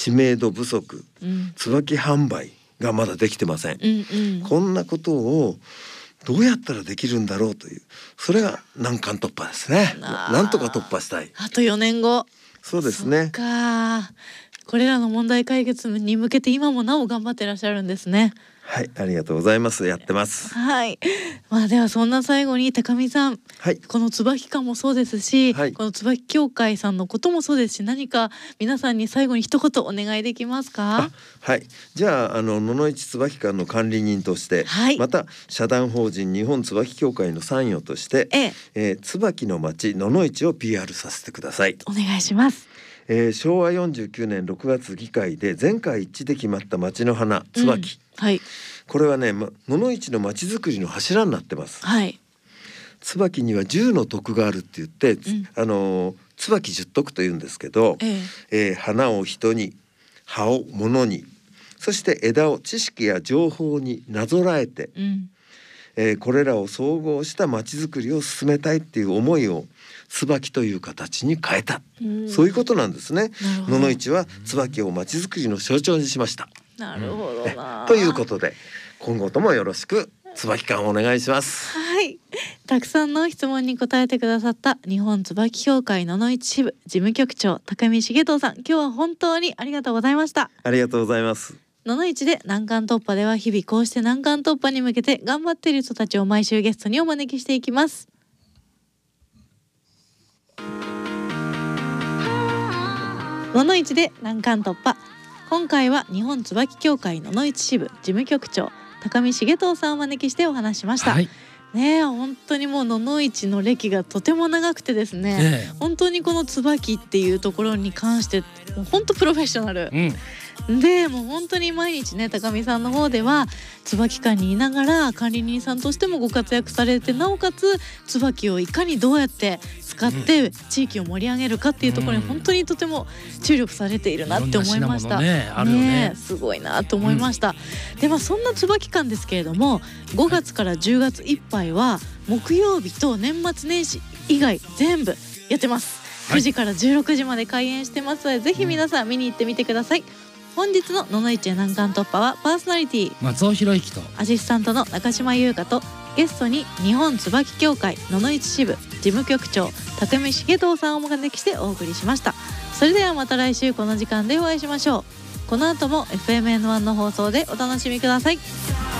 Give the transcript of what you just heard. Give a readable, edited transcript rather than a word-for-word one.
知名度不足、椿販売がまだできてません、こんなことをどうやったらできるんだろうという、それが難関突破ですね。なんとか突破したい。 あと4年後。 そうですね。 そっか、これらの問題解決に向けて今もなお頑張ってらっしゃるんですね。 はい、ありがとうございます。やってます。 はい。ではそんな最後に高見さん、この椿館もそうですし、この椿協会さんのこともそうですし、何か皆さんに最後に一言お願いできますか？ はい。じゃあ野々市椿館の管理人として、また社団法人日本椿協会の参与として、椿の町野々市を PR させてください。 お願いします。 昭和49年6月議会で全会一致で決まった町の花椿、これはね野々市の町づくりの柱になってます。椿には10の徳があるって言って、椿10徳というんですけど、花を人に、葉を物に、そして枝を知識や情報になぞらえて、これらを総合した町づくりを進めたいっていう思いを椿という形に変えた、そういうことなんですね。野々市は椿を町づくりの象徴にしました。 なるほどな。 ということで今後ともよろしく椿館お願いします。 はい、たくさんの質問に答えてくださった日本椿協会野々市支部事務局長高見重藤さん、今日は本当にありがとうございました。 ありがとうございます。 野々市で難関突破では日々こうして難関突破に向けて頑張っている人たちを毎週ゲストにお招きしていきます。野々市で難関突破、今回は日本椿協会野々市支部事務局長高見重藤さんをお招きしてお話しました。本当にもう野々市の歴がとても長くてですね、本当にこの椿っていうところに関してもう本当プロフェッショナル、でもう本当に毎日ね、高見さんの方では椿館にいながら管理人さんとしてもご活躍されて、なおかつ椿をいかにどうやって使って地域を盛り上げるかっていうところに本当にとても注力されているなって思いました。すごいなと思いました。でそんな椿館ですけれども、5月から10月いっぱいは木曜日と年末年始以外全部やってます。9時から16時まで開演してますので、ぜひ皆さん見に行ってみてください。本日の野々市難関突破はパーソナリティ松尾博之とアシスタントの中島優香と、ゲストに日本椿協会野々市支部事務局長高見重藤さんをお招きしてお送りしました。それではまた来週この時間でお会いしましょう。この後も FMN1 の放送でお楽しみください。